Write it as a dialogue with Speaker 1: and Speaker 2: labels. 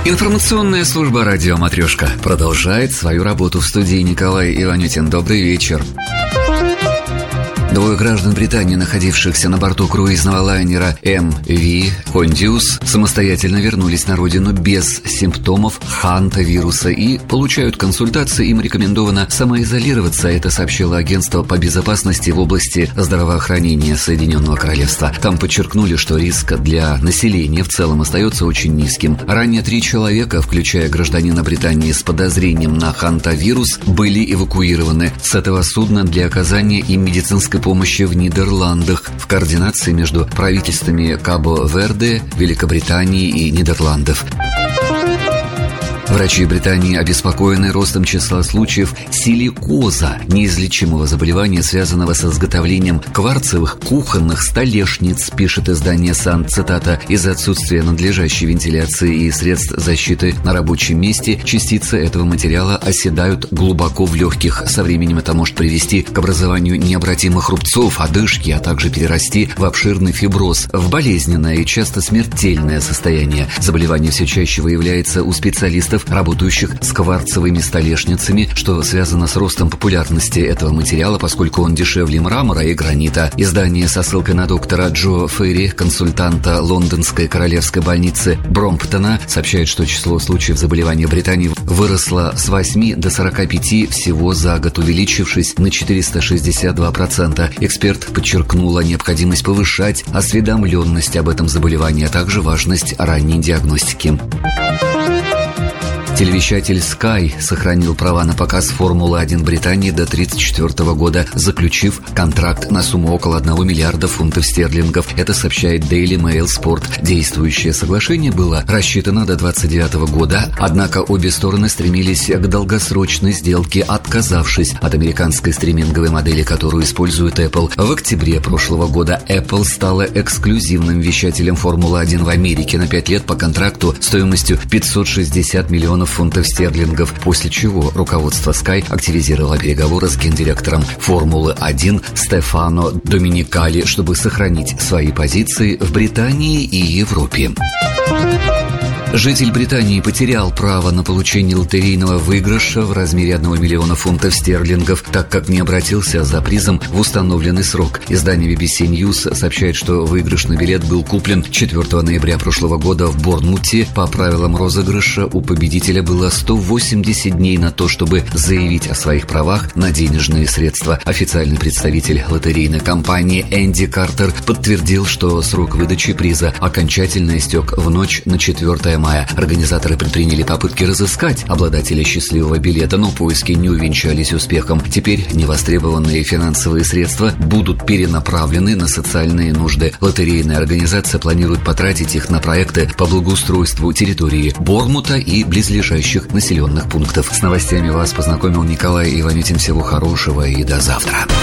Speaker 1: Информационная служба «Радио Матрешка» продолжает свою работу. В студии Николай Иванютин. Добрый вечер. Двое граждан Британии, находившихся на борту круизного лайнера MV Conduce, самостоятельно вернулись на родину без симптомов хантавируса и получают консультации. Им рекомендовано самоизолироваться. Это сообщило агентство по безопасности в области здравоохранения Соединенного Королевства. Там подчеркнули, что риск для населения в целом остается очень низким. Ранее 3 человека, включая гражданина Британии с подозрением на хантавирус, были эвакуированы с этого судна для оказания им медицинской помощи в Нидерландах в координации между правительствами Кабо-Верде, Великобритании и Нидерландов. Врачи Британии обеспокоены ростом числа случаев силикоза, неизлечимого заболевания, связанного с изготовлением кварцевых кухонных столешниц, пишет издание «Сан». Цитата: «Из-за отсутствия надлежащей вентиляции и средств защиты на рабочем месте частицы этого материала оседают глубоко в легких. Со временем это может привести к образованию необратимых рубцов, одышки, а также перерасти в обширный фиброз, в болезненное и часто смертельное состояние. Заболевание все чаще выявляется у специалистов, работающих с кварцевыми столешницами, что связано с ростом популярности этого материала, поскольку он дешевле мрамора и гранита». Издание со ссылкой на доктора Джо Ферри, консультанта лондонской королевской больницы Бромптона, сообщает, что число случаев заболевания в Британии выросло с 8 до 45 всего за год, увеличившись на 462%. Эксперт подчеркнула необходимость повышать осведомленность об этом заболевании, а также важность ранней диагностики. Телевещатель Sky сохранил права на показ «Формулы-1» Британии до 1934 года, заключив контракт на сумму около 1 миллиарда фунтов стерлингов. Это сообщает Daily Mail Sport. Действующее соглашение было рассчитано до 1929 года, однако обе стороны стремились к долгосрочной сделке, отказавшись от американской стриминговой модели, которую использует Apple. В октябре прошлого года Apple стала эксклюзивным вещателем «Формулы-1» в Америке на 5 лет по контракту стоимостью 560 миллионов фунтов стерлингов, после чего руководство Sky активизировало переговоры с гендиректором «Формулы-1» Стефано Доминикали, чтобы сохранить свои позиции в Британии и Европе. Житель Британии потерял право на получение лотерейного выигрыша в размере 1 миллиона фунтов стерлингов, так как не обратился за призом в установленный срок. Издание BBC News сообщает, что выигрышный билет был куплен 4 ноября прошлого года в Борнмуте. По правилам розыгрыша у победителя было 180 дней на то, чтобы заявить о своих правах на денежные средства. Официальный представитель лотерейной компании Энди Картер подтвердил, что срок выдачи приза окончательно истек в ночь на 4 мая. Организаторы предприняли попытки разыскать обладателя счастливого билета, но поиски не увенчались успехом. Теперь невостребованные финансовые средства будут перенаправлены на социальные нужды. Лотерейная организация планирует потратить их на проекты по благоустройству территории Борнмута и близлежащих населенных пунктов. С новостями вас познакомил Николай Иванютин. Всего хорошего и до завтра.